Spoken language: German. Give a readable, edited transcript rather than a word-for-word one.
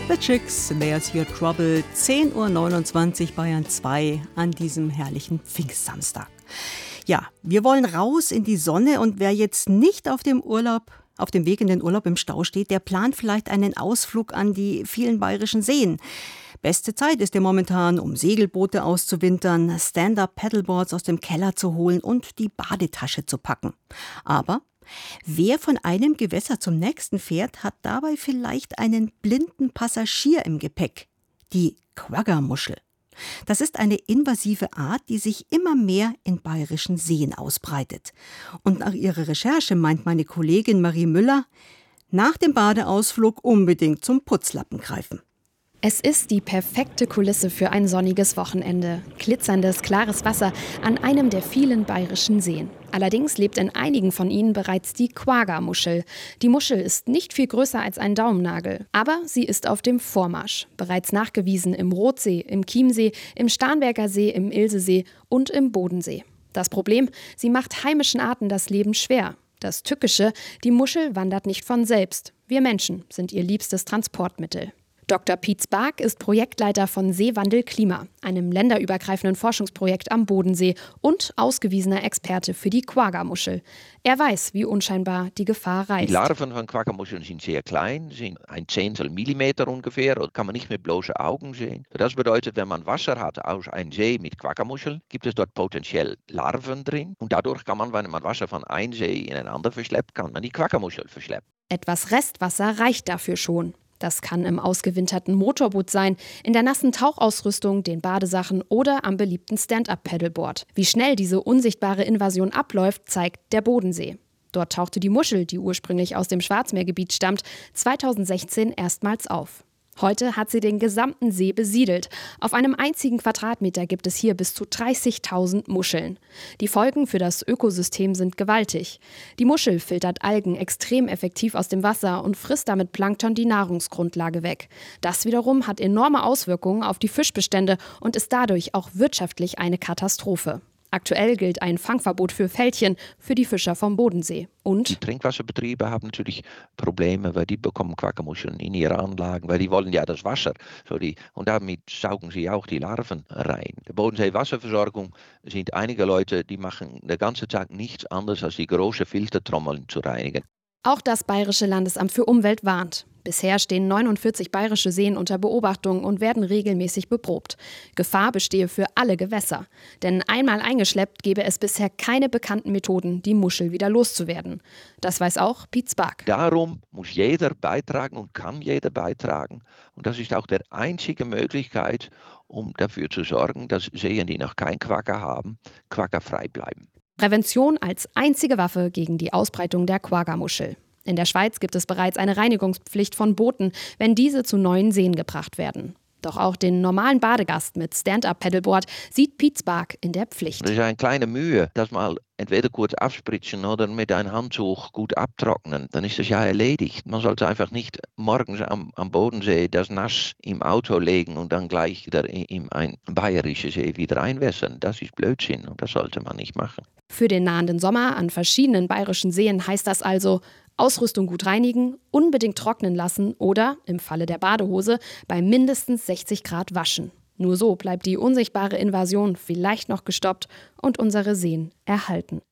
The Chicks, There's Your Trouble, 10:29 Uhr Bayern 2 an diesem herrlichen Pfingstsamstag. Ja, wir wollen raus in die Sonne und wer jetzt nicht auf dem Weg in den Urlaub im Stau steht, der plant vielleicht einen Ausflug an die vielen bayerischen Seen. Beste Zeit ist ja momentan, um Segelboote auszuwintern, Stand-up-Paddleboards aus dem Keller zu holen und die Badetasche zu packen. Aber wer von einem Gewässer zum nächsten fährt, hat dabei vielleicht einen blinden Passagier im Gepäck. Die Quagga-Muschel. Das ist eine invasive Art, die sich immer mehr in bayerischen Seen ausbreitet. Und nach ihrer Recherche meint meine Kollegin Marie Müller, nach dem Badeausflug unbedingt zum Putzlappen greifen. Es ist die perfekte Kulisse für ein sonniges Wochenende. Glitzerndes, klares Wasser an einem der vielen bayerischen Seen. Allerdings lebt in einigen von ihnen bereits die Quagga-Muschel. Die Muschel ist nicht viel größer als ein Daumennagel, aber sie ist auf dem Vormarsch. Bereits nachgewiesen im Rothsee, im Chiemsee, im Starnberger See, im Ilsesee und im Bodensee. Das Problem, sie macht heimischen Arten das Leben schwer. Das Tückische, die Muschel wandert nicht von selbst. Wir Menschen sind ihr liebstes Transportmittel. Dr. Piet Spark ist Projektleiter von Seewandel Klima, einem länderübergreifenden Forschungsprojekt am Bodensee und ausgewiesener Experte für die Quagga-Muschel. Er weiß, wie unscheinbar die Gefahr reicht. Die Larven von Quagga-Muscheln sind sehr klein, sind ein Zehntel Millimeter ungefähr, und kann man nicht mit bloßen Augen sehen. Das bedeutet, wenn man Wasser hat aus einem See mit Quagga-Muscheln, gibt es dort potenziell Larven drin. Und dadurch kann man, wenn man Wasser von einem See in einen anderen verschleppt, kann man die Quagga-Muschel verschleppen. Etwas Restwasser reicht dafür schon. Das kann im ausgewinterten Motorboot sein, in der nassen Tauchausrüstung, den Badesachen oder am beliebten Stand-up-Paddleboard. Wie schnell diese unsichtbare Invasion abläuft, zeigt der Bodensee. Dort tauchte die Muschel, die ursprünglich aus dem Schwarzmeergebiet stammt, 2016 erstmals auf. Heute hat sie den gesamten See besiedelt. Auf einem einzigen Quadratmeter gibt es hier bis zu 30.000 Muscheln. Die Folgen für das Ökosystem sind gewaltig. Die Muschel filtert Algen extrem effektiv aus dem Wasser und frisst damit Plankton die Nahrungsgrundlage weg. Das wiederum hat enorme Auswirkungen auf die Fischbestände und ist dadurch auch wirtschaftlich eine Katastrophe. Aktuell gilt ein Fangverbot für Felchen für die Fischer vom Bodensee. Und die Trinkwasserbetriebe haben natürlich Probleme, weil die bekommen Quagga-Muscheln in ihre Anlagen, weil die wollen ja das Wasser. Und damit saugen sie auch die Larven rein. Der Bodensee-Wasserversorgung sind einige Leute, die machen den ganzen Tag nichts anderes, als die große Filtertrommeln zu reinigen. Auch das Bayerische Landesamt für Umwelt warnt. Bisher stehen 49 bayerische Seen unter Beobachtung und werden regelmäßig beprobt. Gefahr bestehe für alle Gewässer. Denn einmal eingeschleppt gäbe es bisher keine bekannten Methoden, die Muschel wieder loszuwerden. Das weiß auch Piet Spark. Darum muss jeder beitragen und kann jeder beitragen. Und das ist auch die einzige Möglichkeit, um dafür zu sorgen, dass Seen, die noch kein Quagga haben, quaggafrei bleiben. Prävention als einzige Waffe gegen die Ausbreitung der Quagga-Muschel. In der Schweiz gibt es bereits eine Reinigungspflicht von Booten, wenn diese zu neuen Seen gebracht werden. Doch auch den normalen Badegast mit Stand-up-Paddleboard sieht Piet Spark in der Pflicht. Das ist eine kleine Mühe, das mal entweder kurz abspritzen oder mit einem Handtuch gut abtrocknen. Dann ist das ja erledigt. Man sollte einfach nicht morgens am Bodensee das nass im Auto legen und dann gleich wieder in ein bayerisches See wieder einwässern. Das ist Blödsinn und das sollte man nicht machen. Für den nahenden Sommer an verschiedenen bayerischen Seen heißt das also: Ausrüstung gut reinigen, unbedingt trocknen lassen oder, im Falle der Badehose, bei mindestens 60 Grad waschen. Nur so bleibt die unsichtbare Invasion vielleicht noch gestoppt und unsere Seen erhalten.